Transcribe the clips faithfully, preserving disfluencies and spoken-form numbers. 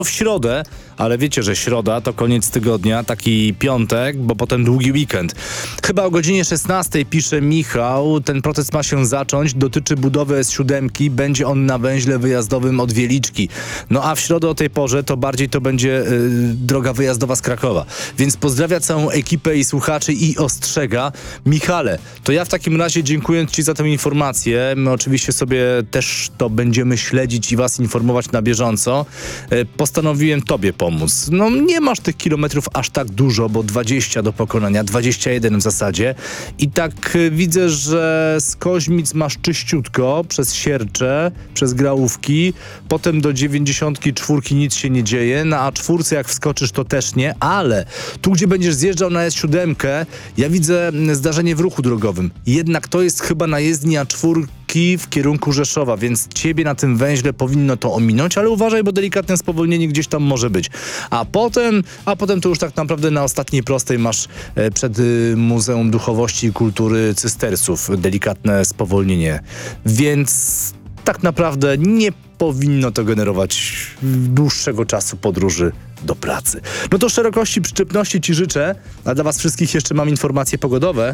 w środę, ale wiecie, że środa to koniec tygodnia, taki piątek, bo potem długi weekend. Chyba o godzinie szesnastej pisze Michał, ten protest ma się zacząć, dotyczy budowy S siedem, będzie on na węźle wyjazdowym od Wieliczki. No a w środę o tej porze to bardziej to będzie yy, droga wyjazdowa z Krakowa. Więc pozdrawia całą ekipę i słuchaczy i ostrzega. Michale, to ja w takim razie dziękuję Ci za tę informację. My oczywiście sobie też to będziemy śledzić i Was informować na bieżąco. Yy, postanowiłem Tobie pomóc. No nie masz tych kilometrów aż tak dużo, bo dwadzieścia do pokonania, dwadzieścia jeden w zasadzie. I tak y, widzę, że z Koźmic masz czyściutko, przez Siercze, przez Grałówki, potem do dziewięćdziesiątki czwórki nic się nie dzieje, na A cztery jak wskoczysz to też nie, ale tu gdzie będziesz zjeżdżał na S siedem, ja widzę zdarzenie w ruchu drogowym. Jednak to jest chyba na jezdni A cztery w kierunku Rzeszowa, więc ciebie na tym węźle powinno to ominąć, ale uważaj, bo delikatne spowolnienie gdzieś tam może być. A potem, a potem to już tak naprawdę na ostatniej prostej masz e, przed y, Muzeum Duchowości i Kultury Cystersów delikatne spowolnienie. Więc tak naprawdę nie powinno to generować dłuższego czasu podróży do pracy. No to szerokości przyczepności Ci życzę, a dla Was wszystkich jeszcze mam informacje pogodowe.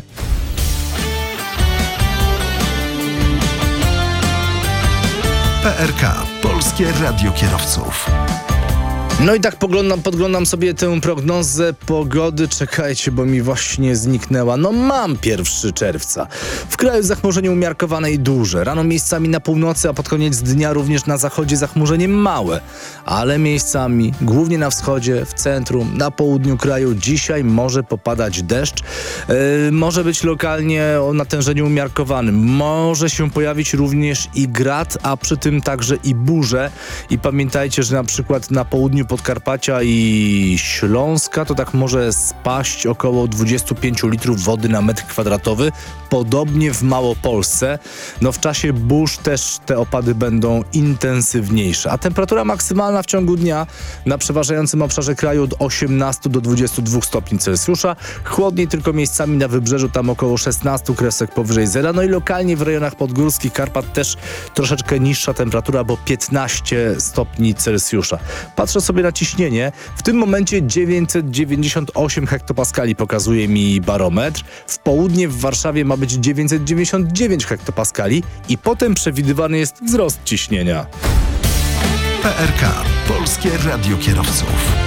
P R K, Polskie Radio Kierowców. No i tak poglądam, podglądam sobie tę prognozę pogody. Czekajcie, bo mi właśnie zniknęła. No mam pierwszego czerwca. W kraju zachmurzenie umiarkowane i duże. Rano miejscami na północy, a pod koniec dnia również na zachodzie zachmurzenie małe. Ale miejscami, głównie na wschodzie, w centrum, na południu kraju dzisiaj może popadać deszcz. Yy, może być lokalnie o natężeniu umiarkowanym. Może się pojawić również i grad, a przy tym także i burze. I pamiętajcie, że na przykład na południu Podkarpacia i Śląska to tak może spaść około dwadzieścia pięć litrów wody na metr kwadratowy. Podobnie w Małopolsce. No w czasie burz też te opady będą intensywniejsze. A temperatura maksymalna w ciągu dnia na przeważającym obszarze kraju od osiemnastu do dwudziestu dwóch stopni Celsjusza. Chłodniej tylko miejscami na wybrzeżu, tam około szesnastu kresek powyżej zera. No i lokalnie w rejonach podgórskich Karpat też troszeczkę niższa temperatura, bo piętnaście stopni Celsjusza. Patrzę sobie na ciśnienie. W tym momencie dziewięćset dziewięćdziesiąt osiem hektopaskali pokazuje mi barometr. W południe w Warszawie ma być dziewięćset dziewięćdziesiąt dziewięć hektopaskali i potem przewidywany jest wzrost ciśnienia. P R K, Polskie Radio Kierowców.